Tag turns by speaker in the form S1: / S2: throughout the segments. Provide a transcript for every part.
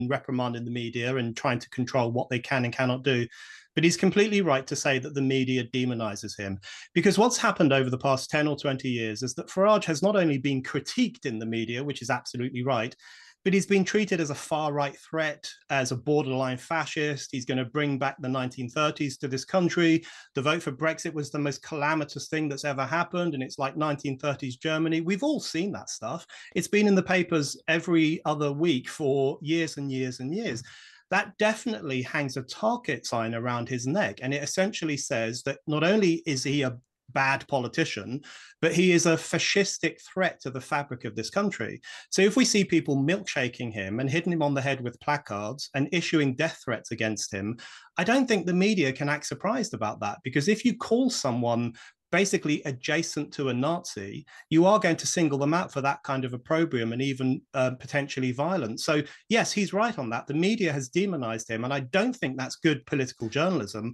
S1: reprimanding the media and trying to control what they can and cannot do. But he's completely right to say that the media demonizes him. Because what's happened over the past 10 or 20 years is that Farage has not only been critiqued in the media, which is absolutely right, but he's been treated as a far-right threat, as a borderline fascist. He's going to bring back the 1930s to this country. The vote for Brexit was the most calamitous thing that's ever happened, and it's like 1930s Germany. We've all seen that stuff. It's been in the papers every other week for years and years and years. That definitely hangs a target sign around his neck. And it essentially says that not only is he a bad politician, but he is a fascistic threat to the fabric of this country. So if we see people milkshaking him and hitting him on the head with placards and issuing death threats against him, I don't think the media can act surprised about that, because if you call someone basically adjacent to a Nazi, you are going to single them out for that kind of opprobrium and even potentially violence. So yes, he's right on that. The media has demonized him, and I don't think that's good political journalism.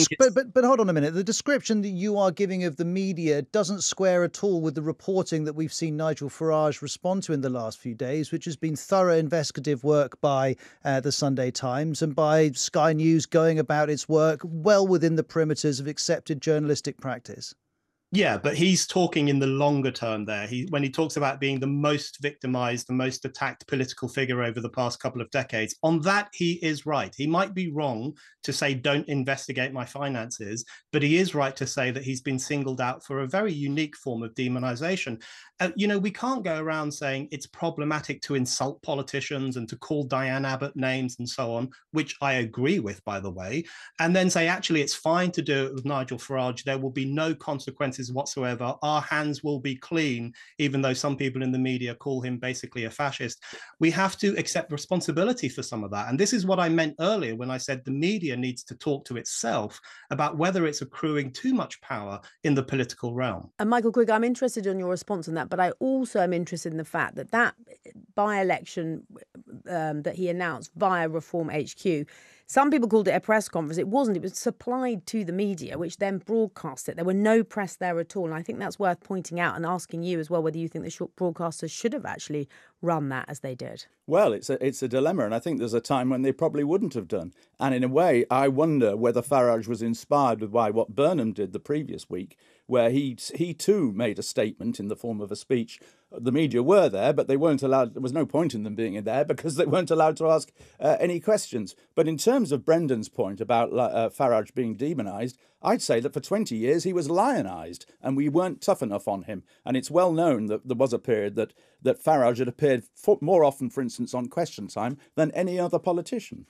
S2: But hold on a minute. The description that you are giving of the media doesn't square at all with the reporting that we've seen Nigel Farage respond to in the last few days, which has been thorough investigative work by the Sunday Times and by Sky News going about its work well within the perimeters of accepted journalistic practice.
S1: Yeah, but he's talking in the longer term there. When he talks about being the most victimized, the most attacked political figure over the past couple of decades, on that he is right. He might be wrong to say, don't investigate my finances, but he is right to say that he's been singled out for a very unique form of demonization. We can't go around saying it's problematic to insult politicians and to call Diane Abbott names and so on, which I agree with, by the way, and then say, actually, it's fine to do it with Nigel Farage. There will be no consequences whatsoever. Our hands will be clean, even though some people in the media call him basically a fascist. We have to accept responsibility for some of that. And this is what I meant earlier when I said the media needs to talk to itself about whether it's accruing too much power in the political realm.
S3: And Michael Quigg, I'm interested in your response on that, but I also am interested in the fact that by-election that he announced via Reform HQ, some people called it a press conference. It wasn't. It was supplied to the media, which then broadcast it. There were no press there at all. And I think that's worth pointing out and asking you as well whether you think the broadcasters should have actually run that as they did.
S4: Well, it's a dilemma, and I think there's a time when they probably wouldn't have done. And in a way, I wonder whether Farage was inspired by what Burnham did the previous week, where he too made a statement in the form of a speech. The media were there, but they weren't allowed. There was no point in them being in there because they weren't allowed to ask any questions. But in terms of Brendan's point about Farage being demonised, I'd say that for 20 years he was lionised and we weren't tough enough on him. And it's well known that there was a period that Farage had appeared more often, for instance, on Question Time than any other politician.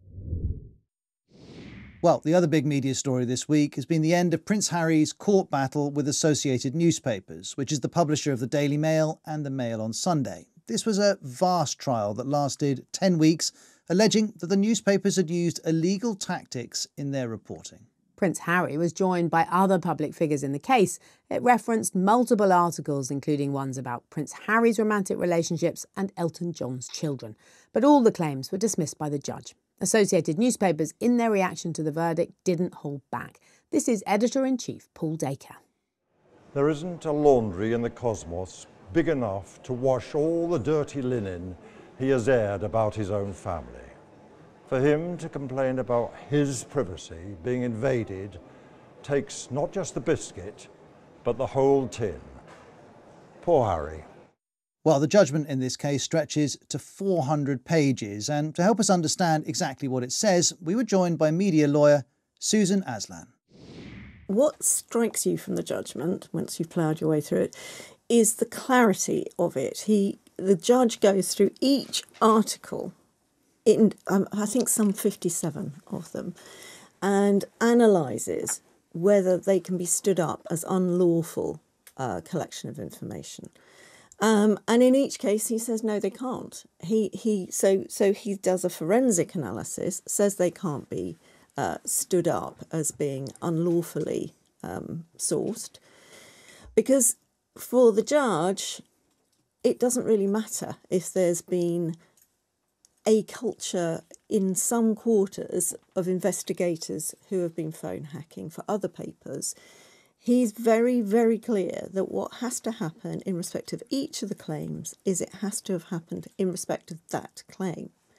S2: Well, the other big media story this week has been the end of Prince Harry's court battle with Associated Newspapers, which is the publisher of the Daily Mail and the Mail on Sunday. This was a vast trial that lasted 10 weeks, alleging that the newspapers had used illegal tactics in their reporting.
S3: Prince Harry was joined by other public figures in the case. It referenced multiple articles, including ones about Prince Harry's romantic relationships and Elton John's children. But all the claims were dismissed by the judge. Associated Newspapers, in their reaction to the verdict, didn't hold back. This is Editor-in-Chief Paul Dacre.
S5: There isn't a laundry in the cosmos big enough to wash all the dirty linen he has aired about his own family. For him to complain about his privacy being invaded takes not just the biscuit, but the whole tin. Poor Harry.
S2: Well, the judgment in this case stretches to 400 pages, and to help us understand exactly what it says, we were joined by media lawyer Susan Aslan.
S6: What strikes you from the judgment, once you've ploughed your way through it, is the clarity of it. The judge goes through each article, in I think some 57 of them, and analyses whether they can be stood up as unlawful collection of information. And in each case, he says, no, they can't. So he does a forensic analysis, says they can't be stood up as being unlawfully sourced. Because for the judge, it doesn't really matter if there's been a culture in some quarters of investigators who have been phone hacking for other papers. He's very, very clear that what has to happen in respect of each of the claims is it has to have happened in respect of that claim.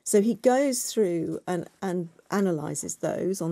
S6: So he goes through and analyses those on